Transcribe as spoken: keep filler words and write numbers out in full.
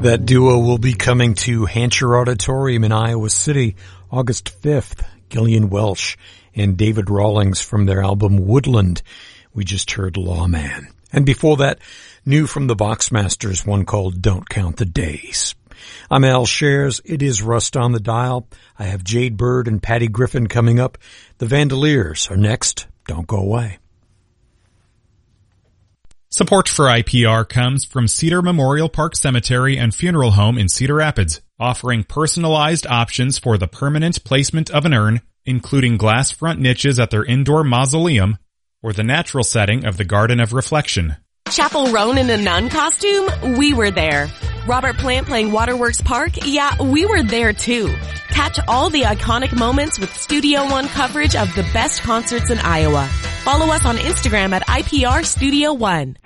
That duo will be coming to Hansher Auditorium in Iowa City August fifth. Gillian Welch and David Rawlings from their album Woodland. We just heard Lawman. And before that, new from the Boxmasters, one called Don't Count the Days. I'm Al Shares. It is Rust on the Dial. I have Jade Bird and Patty Griffin coming up. The Vandaliers are next. Don't go away. Support for I P R comes from Cedar Memorial Park Cemetery and Funeral Home in Cedar Rapids, offering personalized options for the permanent placement of an urn, including glass front niches at their indoor mausoleum, or the natural setting of the Garden of Reflection. Chapel Roan in a nun costume? We were there. Robert Plant playing Waterworks Park? Yeah, we were there too. Catch all the iconic moments with Studio One coverage of the best concerts in Iowa. Follow us on Instagram at I P R Studio One.